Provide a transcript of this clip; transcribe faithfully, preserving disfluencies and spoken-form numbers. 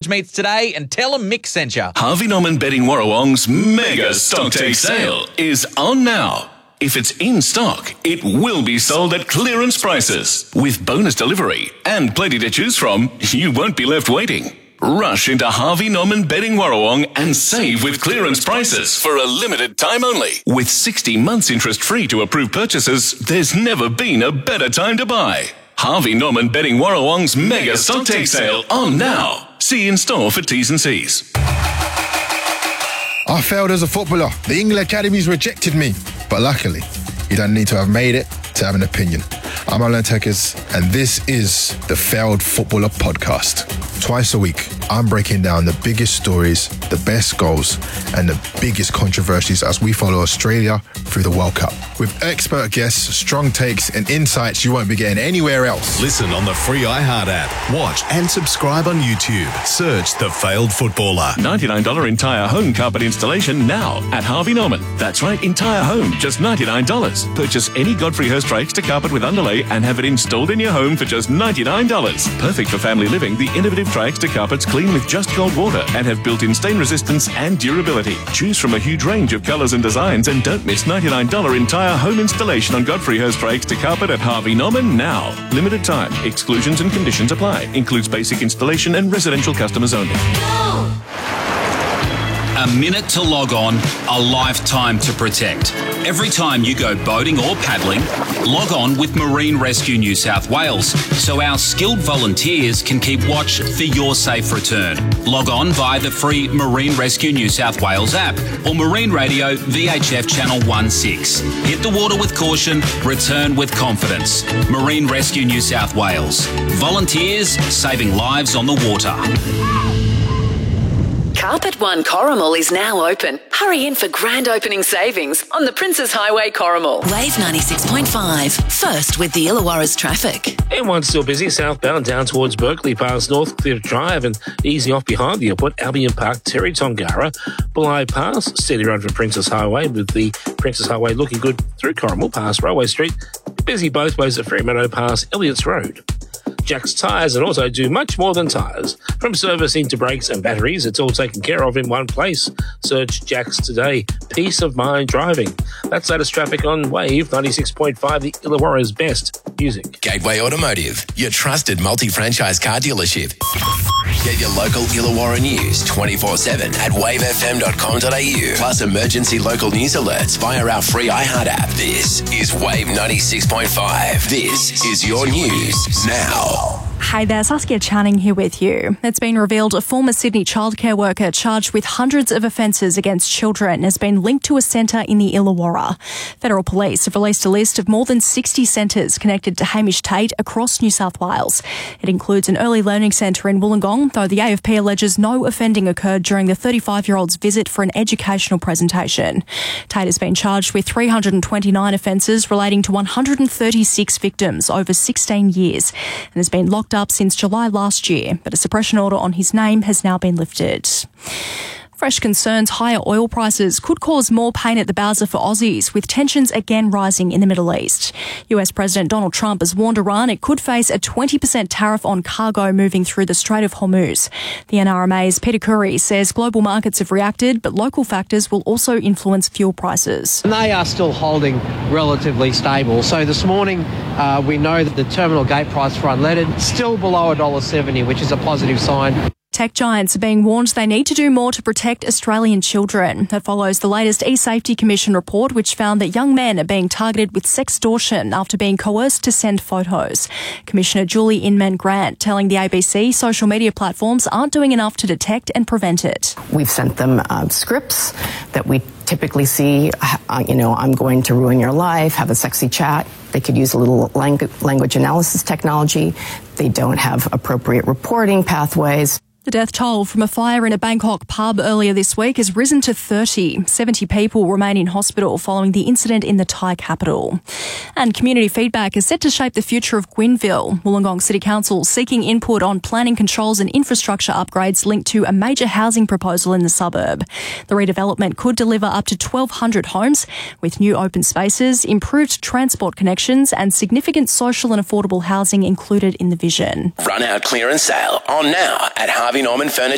meets today and tell them Mick sent you. Harvey Norman Bedding Warrawong's mega stock take sale is on now. If it's in stock, it will be sold at clearance prices. With bonus delivery and plenty to choose from, you won't be left waiting. Rush into Harvey Norman Bedding Warrawong and save with clearance prices for a limited time only. With sixty months interest free to approved purchases, there's never been a better time to buy. Harvey Norman Bedding Warrawong's mega stock take sale on now. See in store for T's and C's. I failed as a footballer. The England Academies rejected me. But luckily, you don't need to have made it to have an opinion. I'm Alan Tekers, and this is the Failed Footballer Podcast. Twice a week, I'm breaking down the biggest stories, the best goals, and the biggest controversies as we follow Australia through the World Cup. With expert guests, strong takes, and insights you won't be getting anywhere else. Listen on the free iHeart app. Watch and subscribe on YouTube. Search The Failed Footballer. ninety-nine dollars entire home carpet installation now at Harvey Norman. That's right, entire home, just ninety-nine dollars. Purchase any Godfrey Hirst Rakes carpet with underlay and have it installed in your home for just ninety-nine dollars. Perfect for family living, the innovative Triexta carpets clean with just cold water and have built-in stain resistance and durability. Choose from a huge range of colours and designs and don't miss ninety-nine dollars entire home installation on Godfrey Hirst Rakes carpet at Harvey Norman now. Limited time. Exclusions and conditions apply. Includes basic installation and residential customers only. A minute to log on, a lifetime to protect. Every time you go boating or paddling, log on with Marine Rescue New South Wales so our skilled volunteers can keep watch for your safe return. Log on via the free Marine Rescue New South Wales app or Marine Radio V H F Channel sixteen. Hit the water with caution, return with confidence. Marine Rescue New South Wales. Volunteers saving lives on the water. Carpet One Corrimal is now open. Hurry in for grand opening savings on the Princes Highway Corrimal. Wave ninety-six point five. First with the Illawarra's traffic. M one's still busy southbound down towards Berkeley past Northcliffe Drive and easing off behind the airport, Albion Park, Terry Tongara, Bulli Pass, steady run for Princess Highway with the Princess Highway looking good through Corrimal past Railway Street. Busy both ways at Fremantle past Elliott's Road. Jack's Tyres and Auto do much more than tyres. From servicing to brakes and batteries, it's all taken care of in one place. Search Jack's today. Peace of mind driving. That's latest traffic on Wave ninety-six point five, the Illawarra's best music. Gateway Automotive, your trusted multi-franchise car dealership. Get your local Illawarra news twenty-four seven at wave f m dot com dot a u. Plus emergency local news alerts via our free iHeart app. This is Wave ninety-six point five. This is your news now. Hey there, Saskia Channing here with you. It's been revealed a former Sydney childcare worker charged with hundreds of offences against children has been linked to a centre in the Illawarra. Federal Police have released a list of more than sixty centres connected to Hamish Tate across New South Wales. It includes an early learning centre in Wollongong, though the A F P alleges no offending occurred during the thirty-five-year-old's visit for an educational presentation. Tate has been charged with three hundred twenty-nine offences relating to one hundred thirty-six victims over sixteen years and has been locked up since July last year, but a suppression order on his name has now been lifted. Fresh concerns higher oil prices could cause more pain at the bowser for Aussies, with tensions again rising in the Middle East. U S President Donald Trump has warned Iran it could face a twenty percent tariff on cargo moving through the Strait of Hormuz. The N R M A's Peter Curry says global markets have reacted, but local factors will also influence fuel prices. And they are still holding relatively stable. So this morning, uh, we know that the terminal gate price for unleaded is still below one dollar seventy, which is a positive sign. Tech giants are being warned they need to do more to protect Australian children. That follows the latest eSafety Commission report, which found that young men are being targeted with sextortion after being coerced to send photos. Commissioner Julie Inman-Grant telling the A B C social media platforms aren't doing enough to detect and prevent it. We've sent them uh, scripts that we typically see, uh, you know, I'm going to ruin your life, have a sexy chat. They could use a little lang- language analysis technology. They don't have appropriate reporting pathways. The death toll from a fire in a Bangkok pub earlier this week has risen to thirty. seventy people remain in hospital following the incident in the Thai capital. And community feedback is set to shape the future of Gwynville. Wollongong City Council seeking input on planning controls and infrastructure upgrades linked to a major housing proposal in the suburb. The redevelopment could deliver up to twelve hundred homes with new open spaces, improved transport connections and significant social and affordable housing included in the vision. Run out clearance sale on now at Harvey Norman Furniture.